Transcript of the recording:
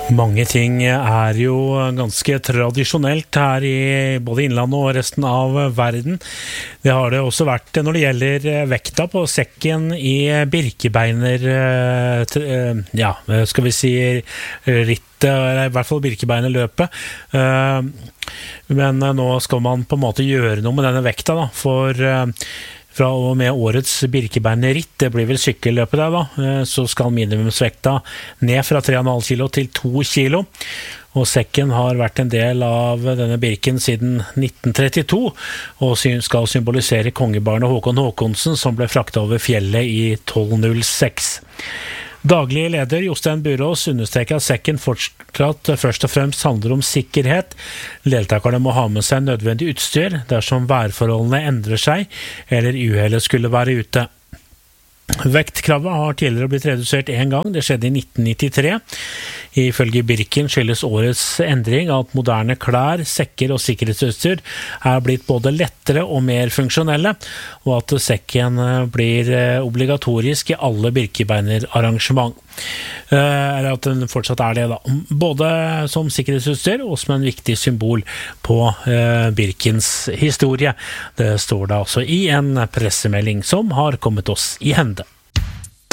Mange ting jo ganske tradisjonelt her I både innlandet og resten av verden. Det har det også vært når det gjelder vekta på sekken I Birkebeiner, ja, skal vi si rittet, eller I hvert fall Birkebeinerløpet. Men nå skal man på en måte gjøre noe med denne vekta da, for fra og med årets Birkebeinerritt, det blir vel sykkelløpet der da, så skal minimumsvekta ned fra 3,5 kilo til 2 kilo. Og sekken har vært en del av denne Birken siden 1932, og skal symbolisere kongebarnet Håkon Håkonsen, som ble fraktet over fjellet I 1206. Daglig leder Jostein Burås understreker at sekken fortsatt først og fremst handler om sikkerhet. Deltakerne må ha med seg nødvendig utstyr dersom værforholdene endrer seg, eller uhellet skulle være ute. Vektkravet har tidligere blitt redusert en gang, det skjedde I 1993. Ifølge Birken skyldes årets endring at moderne klær, sekker og sikkerhetsutstyr blitt både lettere og mer funksjonelle, og at sekken blir obligatorisk I alle Birkebeinerarrangement. Eller at den fortsatt det da. Både som sikkerhetsutstyr og som en viktig symbol på Birkens historie. Det står da altså I en pressemelding som har kommet oss I hende.